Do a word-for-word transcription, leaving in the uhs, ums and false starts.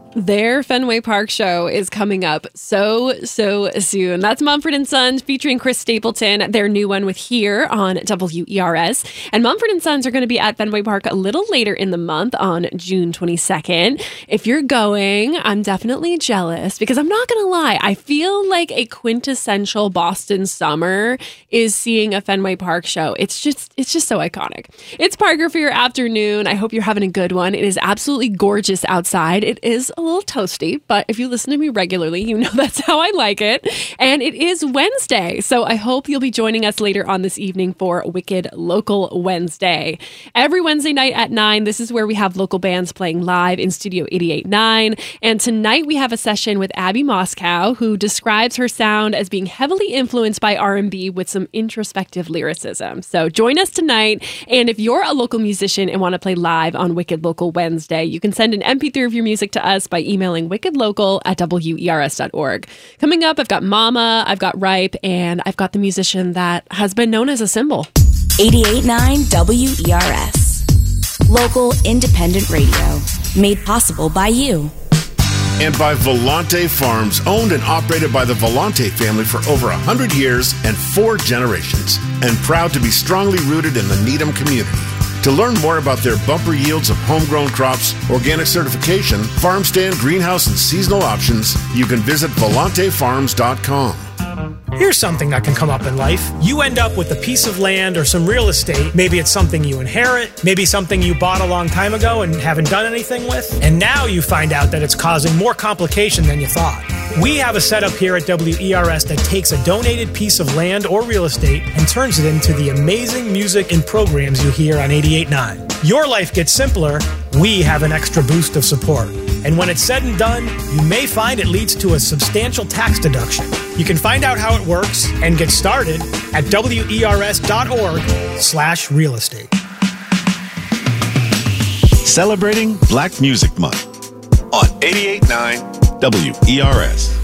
Their Fenway Park show is coming up so, so soon. That's Mumford and Sons featuring Chris Stapleton, their new one with Here on W E R S. And Mumford and Sons are going to be at Fenway Park a little later in the month on June twenty-second. If you're going, I'm definitely jealous because I'm not going to lie. I feel like a quintessential Boston summer is seeing a Fenway Park show. It's just, it's just so iconic. It's Parker for your afternoon. I hope you're having a good one. It is absolutely gorgeous outside. It is a little toasty, but if you listen to me regularly, you know that's how I like it. And it is Wednesday, so I hope you'll be joining us later on this evening for Wicked Local Wednesday. Every Wednesday night at nine, this is where we have local bands playing live in Studio eighty-eight point nine. And tonight we have a session with Abby Moscow, who describes her sound as being heavily influenced by R and B with some introspective lyricism. So join us tonight. And if you're a local musician and want to play live on Wicked Local Wednesday, you can send an M P three of your music to us by emailing wickedlocal at W E R S dot org. Coming up, I've got Mama, I've got Ripe, and I've got the musician that has been known as a symbol. eighty-eight point nine W E R S. Local independent radio. Made possible by you. And by Volante Farms, owned and operated by the Volante family for over one hundred years and four generations. And proud to be strongly rooted in the Needham community. To learn more about their bumper yields of homegrown crops, organic certification, farm stand, greenhouse, and seasonal options, you can visit volante farms dot com. Here's something that can come up in life. You end up with a piece of land or some real estate. Maybe it's something you inherit, maybe something you bought a long time ago and haven't done anything with. And now you find out that it's causing more complication than you thought. We have a setup here at W E R S that takes a donated piece of land or real estate and turns it into the amazing music and programs you hear on eighty-eight point nine. Your life gets simpler, we have an extra boost of support. And when it's said and done, you may find it leads to a substantial tax deduction. You can find out how it works and get started at W E R S dot org slash real estate. Celebrating Black Music Month on eighty-eight point nine W E R S.